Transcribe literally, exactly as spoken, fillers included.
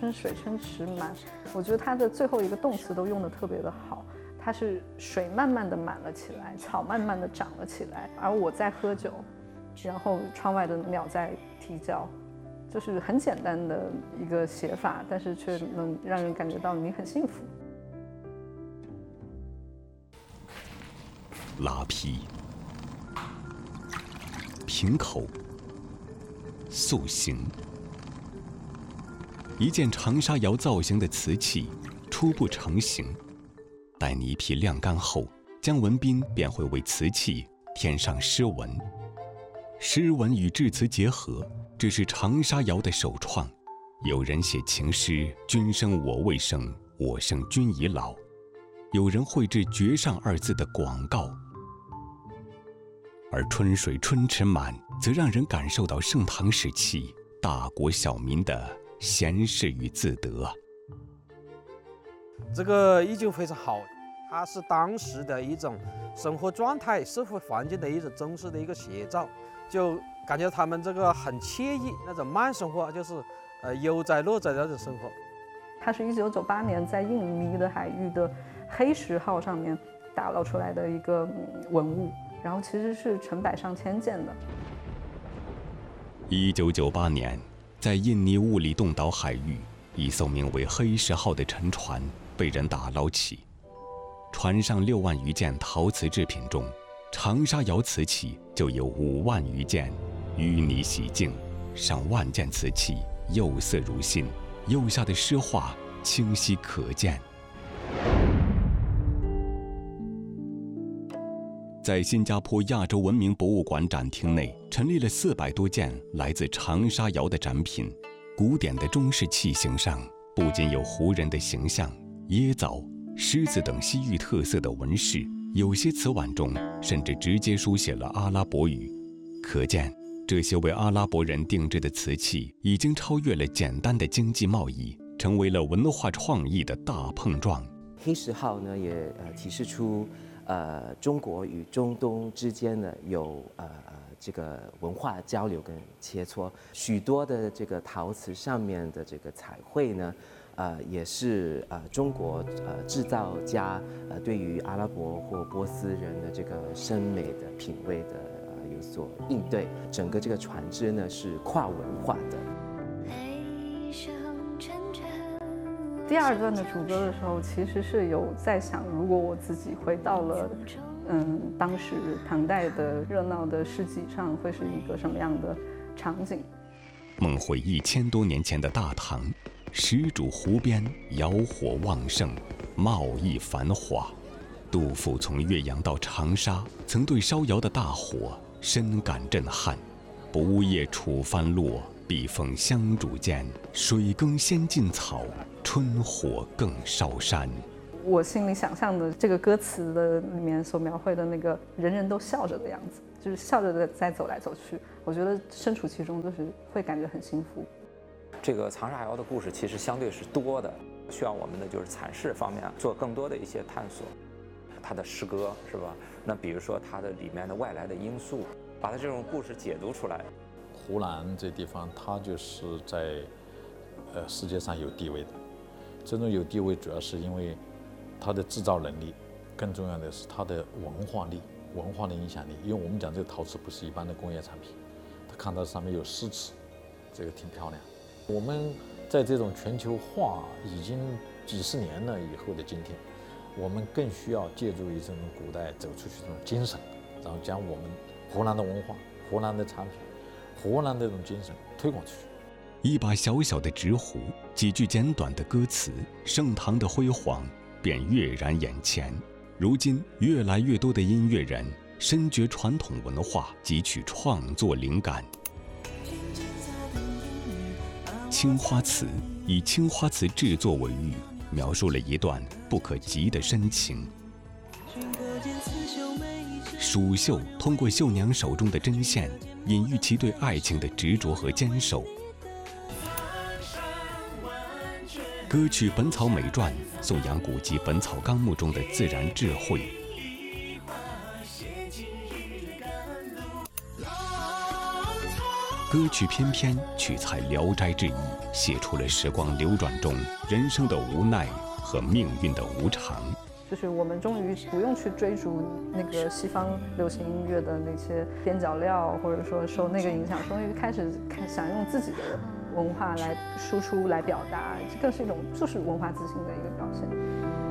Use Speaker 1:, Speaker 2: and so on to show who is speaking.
Speaker 1: 春水春池满，我觉得它的最后一个动词都用得特别的好。它是水慢慢的满了起来，草慢慢的长了起来，而我在喝酒，然后窗外的鸟在啼叫，就是很简单的一个写法，但是却能让人感觉到你很幸福。
Speaker 2: 拉坯、平口、塑形，一件长沙窑造型的瓷器初步成型，待泥坯晾干后，将纹边便会为瓷器添上诗文。诗文与制词结合，这是长沙窑的首创。有人写情诗：“君生我未生，我生君已老。”有人绘制“绝上”二字的广告。而春水春池满，则让人感受到盛唐时期大国小民的闲适与自得。
Speaker 3: 这个意境非常好，它是当时的一种生活状态、社会环境的一种真实的一个写照，就感觉他们这个很惬意，那种慢生活，就是呃悠哉乐哉的那种生活。
Speaker 1: 它是一九九八年在印尼的海域的黑石号上面打捞出来的一个文物，然后其实是成百上千件的。
Speaker 2: 一九九八年，在印尼物里洞岛海域，一艘名为黑石号的沉船被人打捞起，船上六万余件陶瓷制品中，长沙窑瓷器就有五万余件，淤泥洗净，上万件瓷器釉色如新，釉下的诗画清晰可见。在新加坡亚洲文明博物馆展厅内，陈列了四百多件来自长沙窑的展品。古典的中式器型上，不仅有胡人的形象、椰枣、狮子等西域特色的纹饰，有些瓷碗中甚至直接书写了阿拉伯语。可见，这些为阿拉伯人定制的瓷器已经超越了简单的经济贸易，成为了文化创意的大碰撞。
Speaker 4: 黑石号呢，也呃提示出，呃，中国与中东之间呢有呃呃这个文化交流跟切磋，许多的这个陶瓷上面的这个彩绘呢，呃，也是呃中国呃制造家呃对于阿拉伯或波斯人的这个审美的品味的呃有所应对，整个这个船只呢是跨文化的。
Speaker 1: 第二段的主歌的时候，其实是有在想，如果我自己回到了，嗯，当时唐代的热闹的市集上，会是一个什么样的场景？
Speaker 2: 梦回一千多年前的大唐，石柱湖边，窑火旺盛，贸易繁华。杜甫从岳阳到长沙，曾对烧窑的大火深感震撼。不夜楚帆落，碧凤香烛间，水更先进草，春火更烧山。
Speaker 1: 我心里想象的这个歌词的里面所描绘的那个人人都笑着的样子，就是笑着的在走来走去，我觉得身处其中就是会感觉很幸福。
Speaker 5: 这个长沙窑的故事其实相对是多的，需要我们的就是阐释方面做更多的一些探索。它的诗歌是吧？那比如说它的里面的外来的因素，把它这种故事解读出来。
Speaker 6: 湖南这地方，它就是在呃世界上有地位的。这种有地位，主要是因为它的制造能力，更重要的是它的文化力、文化的影响力。因为我们讲这个陶瓷不是一般的工业产品，它看到上面有诗词，这个挺漂亮。我们在这种全球化已经几十年了以后的今天，我们更需要借助于这种古代走出去这种精神，然后将我们湖南的文化、湖南的产品、湖南的这种精神推广出去。
Speaker 2: 一把小小的直壶，几句简短的歌词，盛唐的辉煌便跃然眼前。如今，越来越多的音乐人深觉传统文化，汲取创作灵感。青花瓷以青花瓷制作为喻，描述了一段不可及的深情。蜀绣通过绣娘手中的针线，隐喻其对爱情的执着和坚守。歌曲《本草美传》颂扬古籍《本草纲目》中的自然智慧。 歌曲翩翩取材《聊斋志异》，写出了时光流转中人生的无奈和命运的无常。
Speaker 1: 就是我们终于不用去追逐那个西方流行音乐的那些边角料，或者说受那个影响，终于开始想用自己的文化来输出、来表达，这更是一种就是文化自信的一个表现。